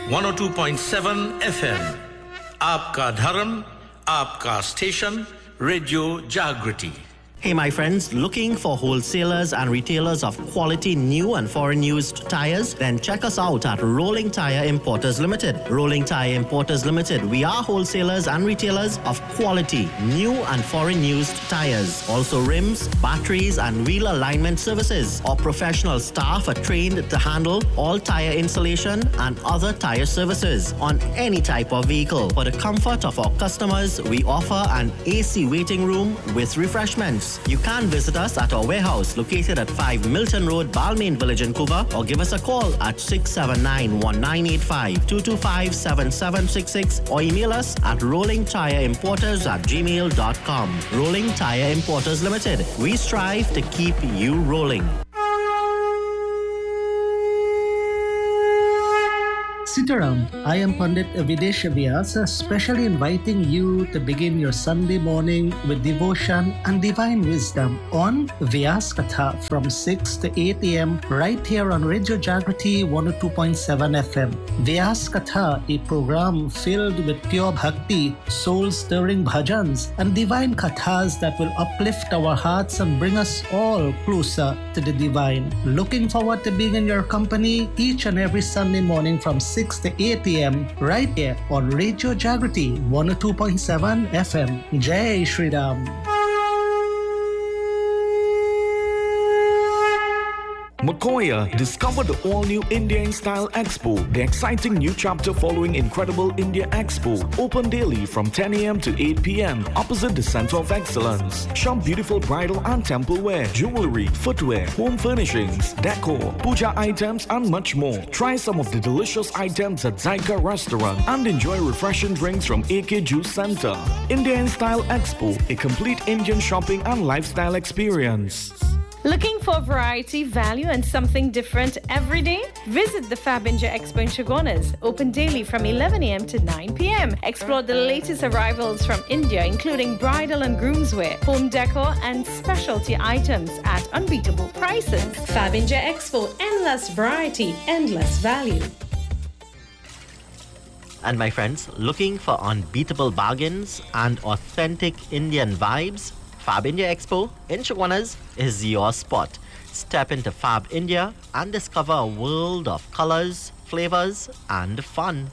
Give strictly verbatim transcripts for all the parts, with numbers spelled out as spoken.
one oh two point seven F M. आपका धर्म, आपका station, Radio Jagriti. Hey my friends, looking for wholesalers and retailers of quality new and foreign used tires? Then check us out at Rolling Tire Importers Limited. Rolling Tire Importers Limited. We are wholesalers and retailers of quality new and foreign used tires. Also rims, batteries and wheel alignment services. Our professional staff are trained to handle all tire installation and other tire services on any type of vehicle. For the comfort of our customers, we offer an A C waiting room with refreshments. You can visit us at our warehouse located at five Milton Road, Balmain Village in Cuba, or give us a call at six seven nine, one nine eight five, two two five, seven seven six six or email us at rolling tire importers at gmail dot com. Rolling Tire Importers Limited. We strive to keep you rolling. Sitaram, I am Pandit Videsh Vyasa, specially inviting you to begin your Sunday morning with devotion and divine wisdom on Vyas Katha from six to eight a.m. right here on Radio Jagriti one oh two point seven F M. Vyas Katha, a program filled with pure bhakti, soul-stirring bhajans and divine kathas that will uplift our hearts and bring us all closer to the divine. Looking forward to being in your company each and every Sunday morning from six to eight a.m. right here on Radio Jagriti one oh two point seven F M. Jai Shri Ram. Makoya, discover the all-new India in Style Expo, the exciting new chapter following Incredible India Expo. Open daily from ten a.m. to eight p.m. opposite the Center of Excellence. Shop beautiful bridal and temple wear, jewelry, footwear, home furnishings, decor, puja items and much more. Try some of the delicious items at Zyka Restaurant and enjoy refreshing drinks from A K Juice Center. India in Style Expo, a complete Indian shopping and lifestyle experience. Looking for variety, value, and something different every day? Visit the Fab India Expo in Chagonas, open daily from eleven a.m. to nine p.m. Explore the latest arrivals from India, including bridal and groomswear, home decor, and specialty items at unbeatable prices. Fab India Expo, endless variety, endless value. And my friends, looking for unbeatable bargains and authentic Indian vibes? Fab India Expo in Chaguanas is your spot. Step into Fab India and discover a world of colors, flavors, and fun.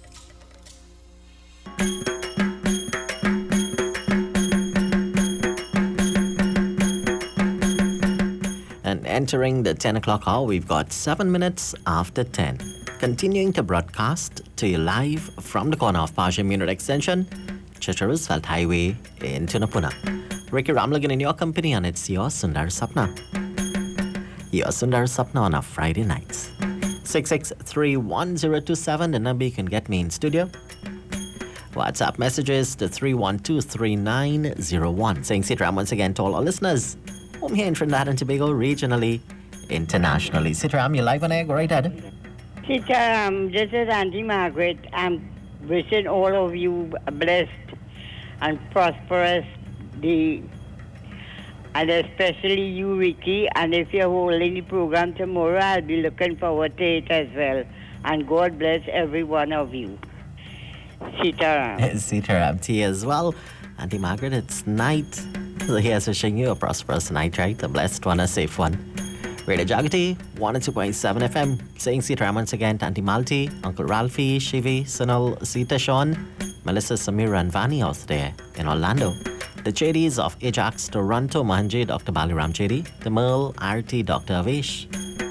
And entering the ten o'clock hour, we've got seven minutes after ten. Continuing to broadcast to you live from the corner of Parsham Unit Extension, Chicharisfeld Highway in Tunapuna. Ricky Ramlagan in your company, and it's your Sundar Sapna. Your Sundar Sapna on a Friday nights. six six three one zero two seven, the number you can get me in studio. WhatsApp messages to three one two three nine zero one. Saying Sitram once again to all our listeners. Home here in Trinidad and Tobago, regionally, internationally. Sitram, you're live on air, go right ahead. Sitram, this is Auntie Margaret. I'm wishing all of you a blessed and prosperous day, and especially you, Ricky. And if you're holding the program tomorrow, I'll be looking forward to it as well. And God bless every one of you. Sitaram. Sitaram to you as well. Auntie Margaret, it's night. So here's wishing you a prosperous night, right? A blessed one, a safe one. Radio Jagriti, one oh two point seven F M. Saying Sitaram once again to Auntie Malti, Uncle Ralphie, Shivi, Sunil, Sita, Sean, Melissa, Samira, and Vani out there in Orlando. The Chedis of Ajax, Toronto, Mahanji, Doctor Baliram Chedi, the Merle, R T, Doctor Avesh.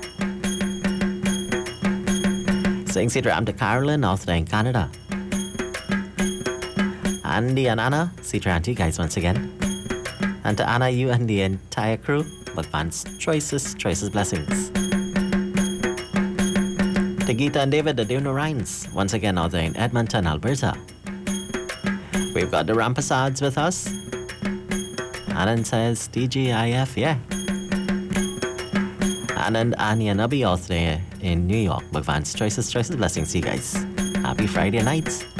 Saying Sitaram to Carolyn out there in Canada. Andy and Anna, Sitaram to you guys once again. And to Anna, you and the entire crew, Bhagwan's choices, choices, blessings. To Geeta and David, the Devno Rhines, once again out there in Edmonton, Alberta. We've got the Rampasads with us. Anand says T G I F, yeah. Anand, Annie, and Abhi out there in New York. Bhagwan's choices, choices, blessings to you guys. Happy Friday night.